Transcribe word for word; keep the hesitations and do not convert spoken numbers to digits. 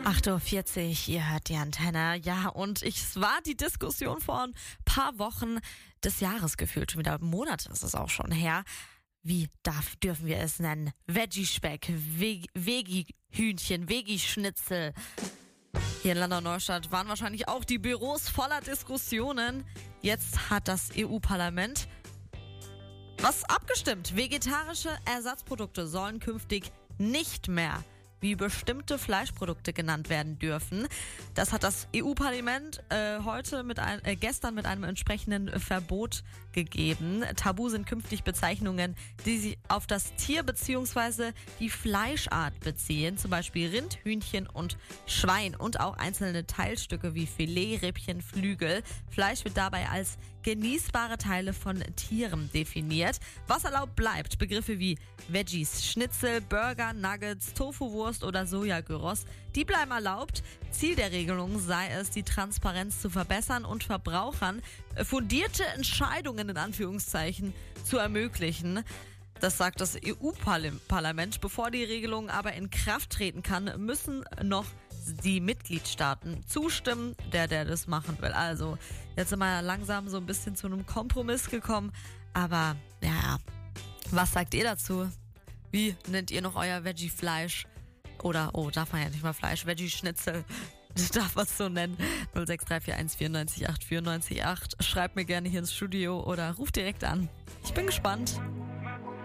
acht Uhr vierzig, ihr hört die Antenne. Ja, und ich, es war die Diskussion vor ein paar Wochen des Jahres gefühlt. Schon wieder Monate ist es auch schon her. Wie darf, dürfen wir es nennen? Veggie-Speck, Veg- Veggie-Hühnchen, Veggie-Schnitzel. Hier in Landau-Neustadt waren wahrscheinlich auch die Büros voller Diskussionen. Jetzt hat das E U-Parlament was abgestimmt. Vegetarische Ersatzprodukte sollen künftig nicht mehr wie bestimmte Fleischprodukte genannt werden dürfen. Das hat das E U-Parlament äh, heute mit ein, äh, gestern mit einem entsprechenden Verbot gegeben. Tabu sind künftig Bezeichnungen, die sich auf das Tier bzw. die Fleischart beziehen, zum Beispiel Rind, Hühnchen und Schwein und auch einzelne Teilstücke wie Filet, Rippchen, Flügel. Fleisch wird dabei als genießbare Teile von Tieren definiert. Was erlaubt bleibt, Begriffe wie Veggies, Schnitzel, Burger, Nuggets, Tofuwurst oder Sojagyros, die bleiben erlaubt. Ziel der Regelung sei es, die Transparenz zu verbessern und Verbrauchern fundierte Entscheidungen in Anführungszeichen zu ermöglichen. Das sagt das E U-Parlament. Bevor die Regelung aber in Kraft treten kann, müssen noch die Mitgliedstaaten zustimmen, der, der das machen will. Also, jetzt sind wir langsam so ein bisschen zu einem Kompromiss gekommen. Aber, ja, was sagt ihr dazu? Wie nennt ihr noch euer Veggie-Fleisch? Oder, oh, darf man ja nicht mal Fleisch, Veggie-Schnitzel. Das darf man es so nennen. null sechs drei vier eins vier neun acht vier neun acht. Schreibt mir gerne hier ins Studio oder ruft direkt an. Ich bin gespannt.